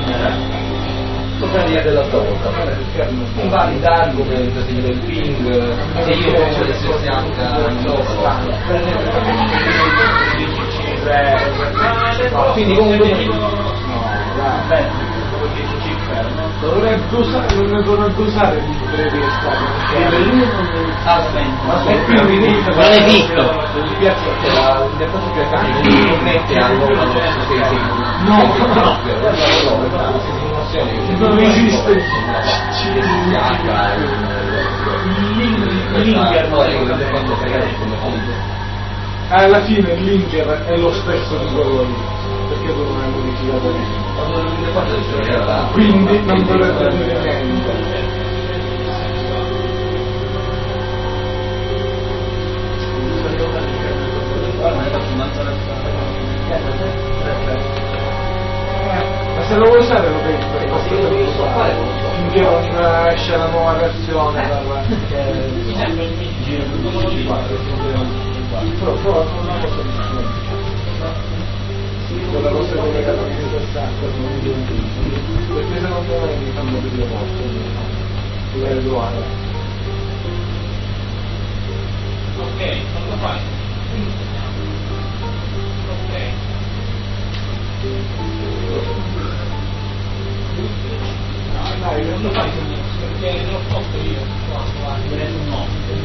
Sopranità della torta, vari argomenti del ping, se io faccio le stesse anche quindi comunque non è più usare il brevi estati, ma è più ridicolo. Non è visto. Mi piace che le cose che connette allora non esiste alla fine il linker è lo stesso di quello lì, perché tu non hai modificato niente, quindi non dovrebbe dire niente. Ma se lo vuoi usare lo devi fare finché non esce la nuova versione però prova con una cosa quella cosa collegata a 60 perché se non mi fanno vedere molto ok, cosa fai? Ok. Dai, non lo fai perché lo posto io qua, no,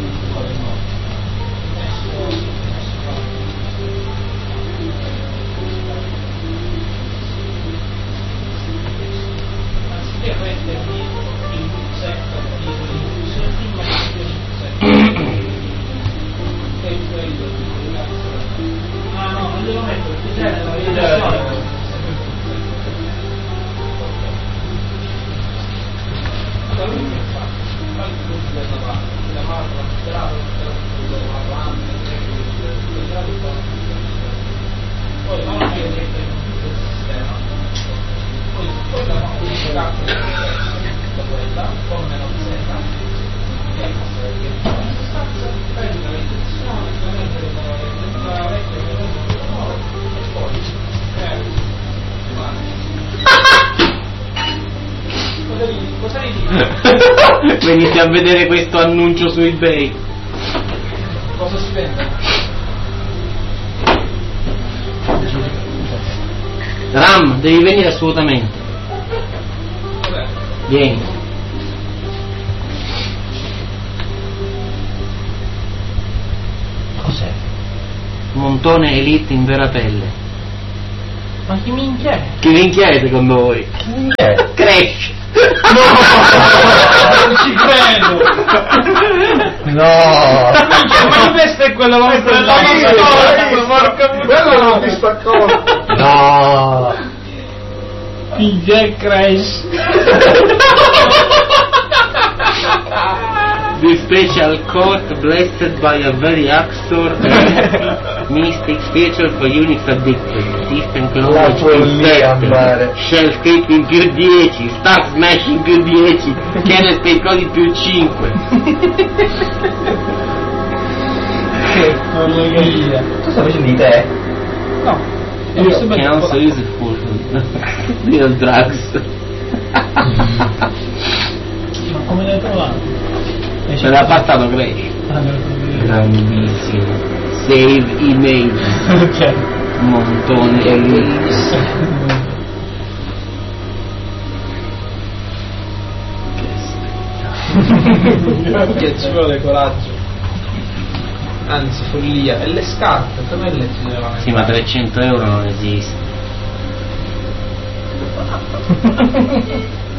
anziché mettermi il puzzetto di ma è quello ah no, non devo mettere perché c'è nella redazione. Poi non è che mettere il sistema, poi la faccio quella con meno seta e prendo la intenzione e poi cosa dici? Venite a vedere questo annuncio su eBay. Cosa si vende? Ram, devi venire assolutamente. Cos'è? Vieni. Cos'è? Montone Elite in vera pelle. Ma chi minchia è? Che minchia è secondo voi? Crash! No! Non ci credo! No! Ma questo è quello che porca quello non ti sta accorto. No! PJ Crash! The special court blessed by a very Axor mystic feature for Unix addicted. System clone Shell scripting più 10, Stack smashing più 10, Kernel space coding più 5. Che porcheria! Tu stai facendo di te? No! Can also use it for real drugs. Ma come l'hai trovato? Me l'ha passato Crash. Grandissimo. Save image. Ok. Montone Elite. Che ci vuole coraggio. Anzi, follia. E le scarpe, come le ci devono? Sì, ma 300 euro non esiste.